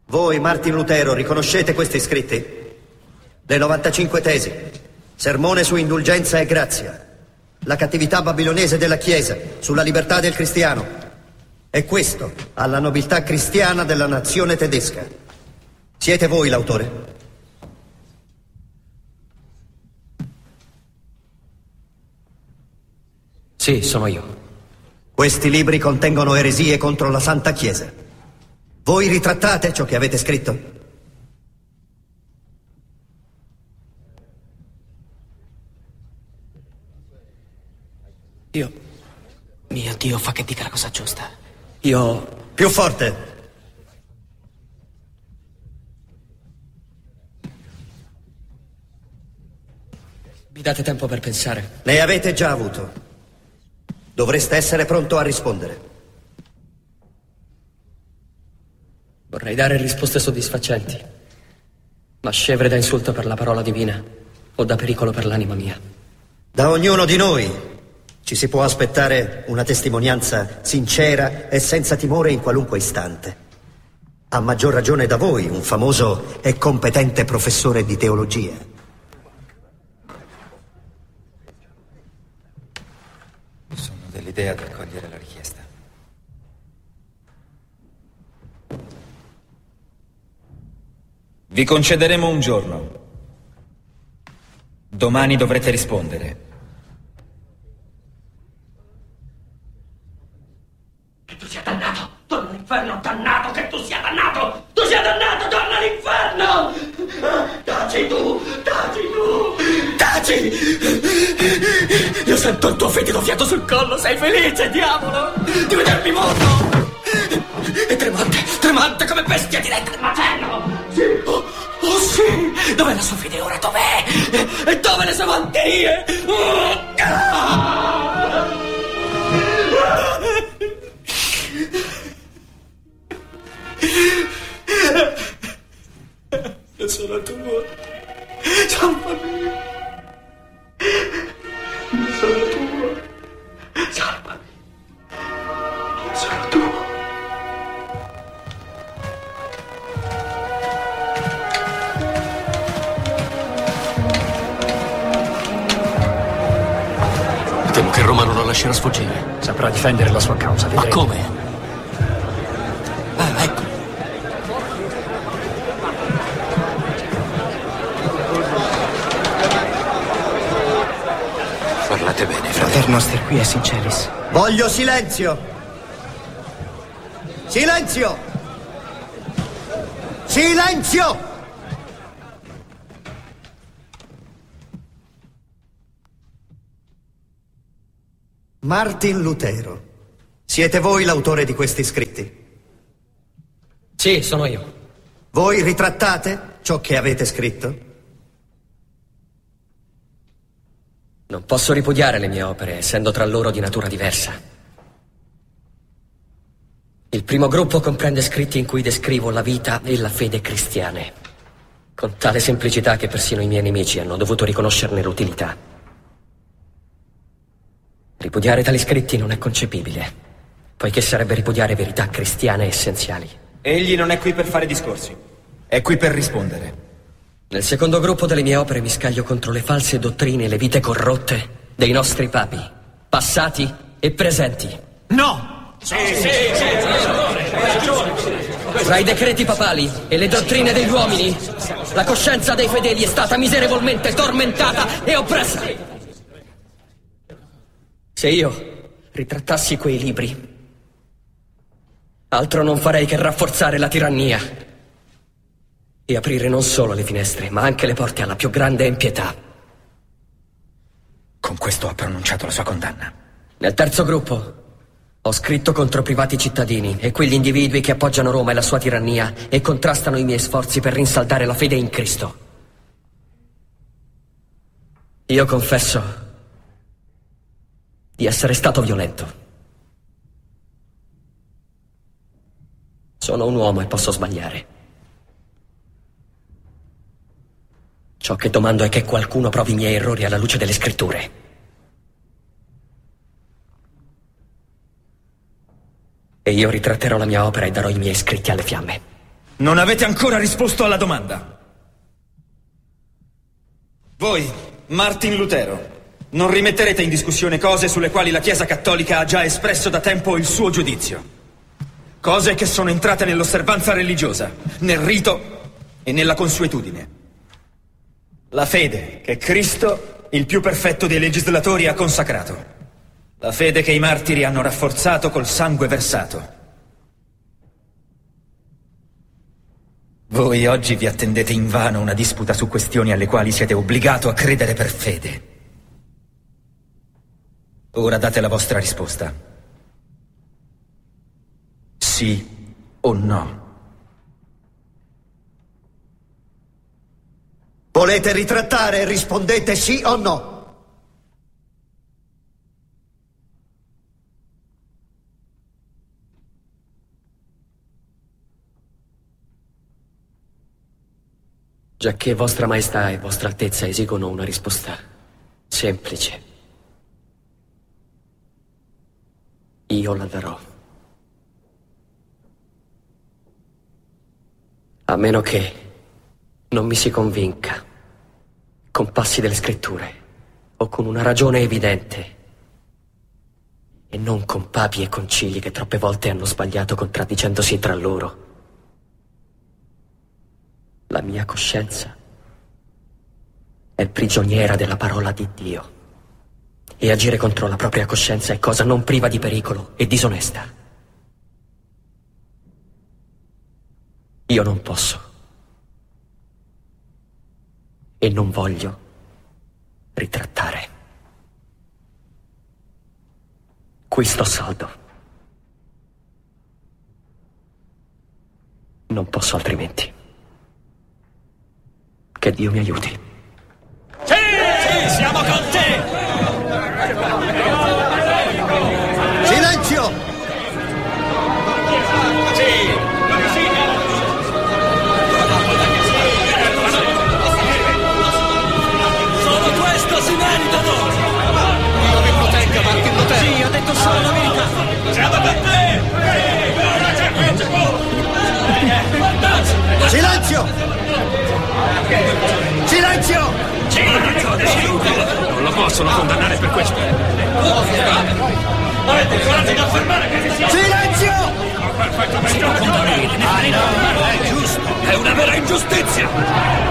Voi, Martin Lutero, riconoscete questi scritti? Le 95 tesi, sermone su indulgenza e grazia, la cattività babilonese della Chiesa, sulla libertà del cristiano. E questo alla nobiltà cristiana della nazione tedesca. Siete voi l'autore? Sì, sono io. Questi libri contengono eresie contro la Santa Chiesa. Voi ritrattate ciò che avete scritto? Mio Dio, fa che dica la cosa giusta. Io... Più forte! Mi date tempo per pensare? Ne avete già avuto. Dovreste essere pronto a rispondere. Vorrei dare risposte soddisfacenti, ma scevre da insulto per la parola divina o da pericolo per l'anima mia. Da ognuno di noi ci si può aspettare una testimonianza sincera e senza timore in qualunque istante. A maggior ragione da voi, un famoso e competente professore di teologia. Sono dell'idea di accogliere la richiesta. Vi concederemo un giorno. Domani dovrete rispondere. Che tu sia dannato! Torna all'inferno, dannato! Che tu sia dannato! Tu sia dannato! Torna all'inferno! Taci tu! Taci tu! Taci! Io sento il tuo fetido fiato sul collo! Sei felice, diavolo! Di vedermi morto! E tremante come bestia diretta al macello! Sì! Oh sì! Dov'è la sua fede ora? Dov'è? E dove le sue vanterie? Io sono tuo. Salvami. Io sono tuo. Salvami. Io sono tuo. Temo che Roma non lo lascerà sfuggire. Saprà difendere la sua causa, vedrete. Ma come? Ecco. Parlate bene, fratello. Pater noster qui es in celis. Voglio silenzio! Silenzio! Silenzio! Martin Lutero, siete voi l'autore di questi scritti? Sì, sono io. Voi ritrattate ciò che avete scritto? Non posso ripudiare le mie opere, essendo tra loro di natura diversa. Il primo gruppo comprende scritti in cui descrivo la vita e la fede cristiane, con tale semplicità che persino i miei nemici hanno dovuto riconoscerne l'utilità. Ripudiare tali scritti non è concepibile, poiché sarebbe ripudiare verità cristiane essenziali. Egli non è qui per fare discorsi, è qui per rispondere. Nel secondo gruppo delle mie opere mi scaglio contro le false dottrine e le vite corrotte dei nostri papi, passati e presenti. No! Sì. Tra i decreti papali e le dottrine degli uomini, la coscienza dei fedeli è stata miserevolmente tormentata e oppressa. Se io ritrattassi quei libri, altro non farei che rafforzare la tirannia e aprire non solo le finestre, ma anche le porte alla più grande impietà. Con questo ha pronunciato la sua condanna. Nel terzo gruppo ho scritto contro privati cittadini e quegli individui che appoggiano Roma e la sua tirannia e contrastano i miei sforzi per rinsaldare la fede in Cristo. Io confesso di essere stato violento. Sono un uomo e posso sbagliare. Ciò che domando è che qualcuno provi i miei errori alla luce delle scritture. E io ritratterò la mia opera e darò i miei scritti alle fiamme. Non avete ancora risposto alla domanda. Voi, Martin Lutero, non rimetterete in discussione cose sulle quali la Chiesa Cattolica ha già espresso da tempo il suo giudizio. Cose che sono entrate nell'osservanza religiosa, nel rito e nella consuetudine. La fede che Cristo, il più perfetto dei legislatori, ha consacrato. La fede che i martiri hanno rafforzato col sangue versato. Voi oggi vi attendete invano una disputa su questioni alle quali siete obbligato a credere per fede. Ora date la vostra risposta. Sì o no? Volete ritrattare? Rispondete sì o no. Giacché Vostra Maestà e Vostra Altezza esigono una risposta semplice, io la darò. A meno che non mi si convinca, con passi delle scritture, o con una ragione evidente, e non con papi e concili che troppe volte hanno sbagliato contraddicendosi tra loro. La mia coscienza è prigioniera della parola di Dio, e agire contro la propria coscienza è cosa non priva di pericolo e disonesta. Io non posso e non voglio ritrattare. Qui sto saldo. Non posso altrimenti. Che Dio mi aiuti. Sì, siamo con te! Silenzio! Solo questo si meritano! Dio vi protegga, Martin Lutero! Sì, ha detto solo la verità! Siamo con te! Silenzio! Silenzio! Non lo possono condannare per questo. Avete il coraggio di affermare che siamo... Silenzio! Perfettamente! È giusto! È una vera ingiustizia!